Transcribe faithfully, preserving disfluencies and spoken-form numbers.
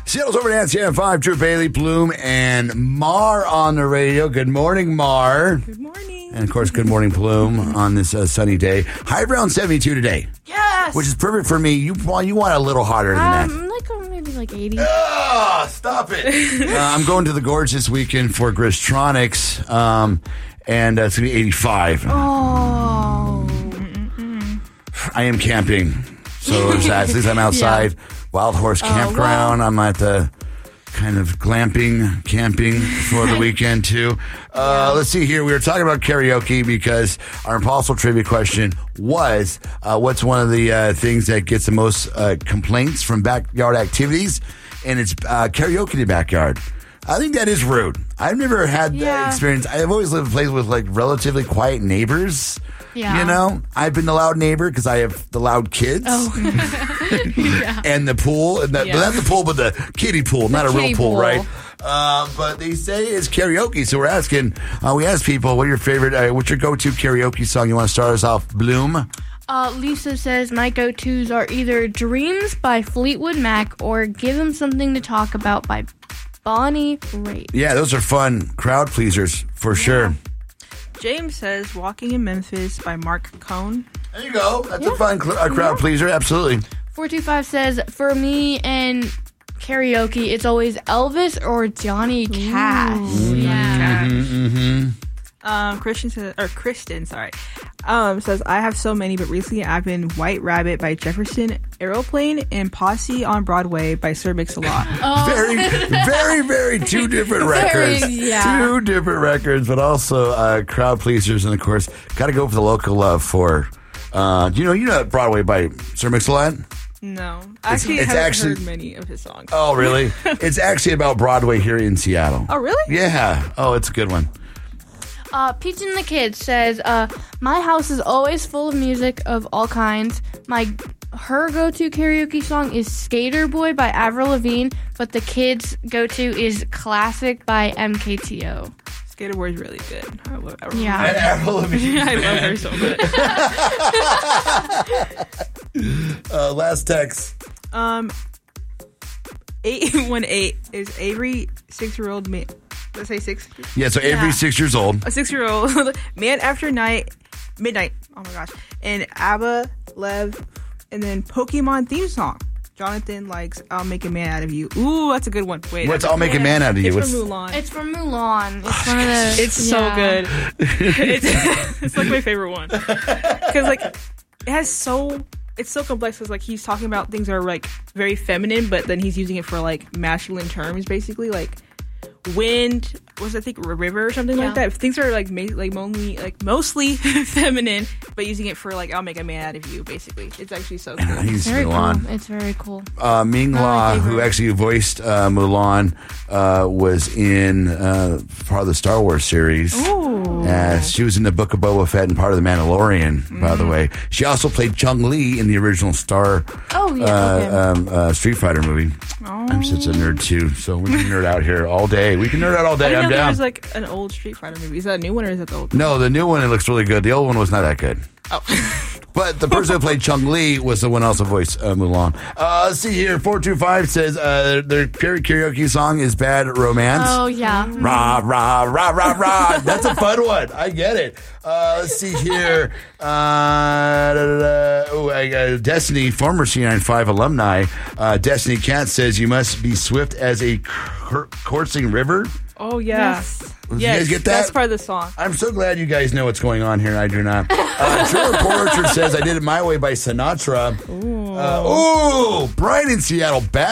Seattle's over at C N five, Drew Bailey, Bloom, and Mar on the radio. Good morning, Mar. Good morning. And, of course, good morning, Bloom, on this uh, sunny day. High around seventy-two today. Yes. Which is perfect for me. You, well, you want a little hotter than that. Um, like oh, maybe like eighty. Ah, stop it. uh, I'm going to the Gorge this weekend for Gristronics, um, and uh, it's going to be eighty-five. Oh. I am camping, so there's that. At least I'm outside. Yeah. Wild Horse Campground. Oh, wow. I'm at the kind of glamping, camping for the weekend, too. Uh, let's see here. We were talking about karaoke because our impossible trivia question was, uh, what's one of the uh, things that gets the most uh, complaints from backyard activities? And it's uh, karaoke in the backyard. I think that is rude. I've never had yeah. that experience. I've always lived in a place with like relatively quiet neighbors. Yeah. You know, I've been the loud neighbor because I have the loud kids. Oh. yeah. And the pool. And the, yeah. Not the pool, but the kiddie pool, the not a real pool, pool. right? Uh, but they say it's karaoke. So we're asking, uh, we asked people, what your favorite, uh, what's your go-to karaoke song? You want to start us off, Bloom? Uh, Lisa says, my go-tos are either Dreams by Fleetwood Mac or Give Them Something to Talk About by Bonnie Raitt. Yeah, those are fun crowd pleasers for yeah. sure. James says Walking in Memphis by Mark Cohn. There you go. That's yeah. a fun cl- a crowd yeah. pleaser. Absolutely. four two five says, for me and karaoke, it's always Elvis or Johnny Cash. Ooh. Yeah. Mm-hmm, mm-hmm. Um, Christian says, or Kristen, sorry, um, says, I have so many, but recently I've been White Rabbit by Jefferson Aeroplane and Posse on Broadway by Sir Mix-a-Lot. Oh. Very, very, very two different records. Very, yeah. Two different records, but also uh, crowd pleasers. And, of course, got to go for the local love for, uh, you know, you know Broadway by Sir Mix-a-Lot? No. I actually it's, it's haven't actually, heard many of his songs. Oh, really? It's actually about Broadway here in Seattle. Oh, really? Yeah. Oh, it's a good one. Uh, Peach and the Kid says, uh, my house is always full of music of all kinds. My her go-to karaoke song is Skater Boy by Avril Lavigne, but the kids' go-to is Classic by M K T O. Skater Boy is really good. I love Avril yeah. And Avril Lavigne. I love her so good. uh, last text. Um, eight one eight is Avery, six-year-old man. Let's say six. Yeah, so Avery's yeah. six years old. A six-year-old man after night, midnight. Oh my gosh! And ABBA, Lev, and then Pokemon theme song. Jonathan likes "I'll Make a Man Out of You." Ooh, that's a good one. Wait, what's "I'll Make a Man Out of You"? It's what's... from Mulan. It's from Mulan. It's one of the. It's yeah. so good. it's, it's like my favorite one because like it has so. It's so complex because like he's talking about things that are like very feminine, but then he's using it for like masculine terms, basically like. Wind was I think a river or something yeah. like that. Things are like ma- like mostly like mostly feminine, but using it for like I'll make a man out of you. Basically, it's actually so cool. He's very Mulan. Cool. It's very cool. Uh, Ming La, who actually voiced uh, Mulan, uh, was in uh, part of the Star Wars series. Ooh. Uh, she was in the Book of Boba Fett and part of the Mandalorian. Mm. By the way, she also played Chun-Li in the original Star. Oh yeah. Uh, okay. um, uh, Street Fighter movie. Oh. I'm such a nerd too, so we can nerd out here all day. We can nerd out all day. I I'm know down. There's like an old Street Fighter movie. Is that a new one or is that the old one? No, the new one, it looks really good. The old one was not that good. Oh. But the person who played Chun-Li was the one also voiced uh, Mulan. Uh, let's see here. four two five says uh, their karaoke song is Bad Romance. Oh, yeah. Rah, rah, rah, rah, rah. That's a fun one. I get it. Uh, let's see here. Uh, da, da, da. Oh, uh, Destiny, former C ninety-five alumni, uh, Destiny Cat says you must be swift as a cur- coursing river. Oh, yeah. Yes. Did yes, you guys get that? That's part of the song. I'm so glad you guys know what's going on here, and I do not. Uh, Trevor Porcher says, I did it my way by Sinatra. Ooh. Uh, ooh, Brian in Seattle, back.